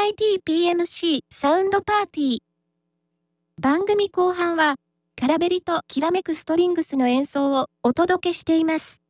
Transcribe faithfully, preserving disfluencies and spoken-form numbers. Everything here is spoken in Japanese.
イティーピーエムシー サウンドパーティー。番組後半は、カラベリときらめくストリングスの演奏をお届けしています。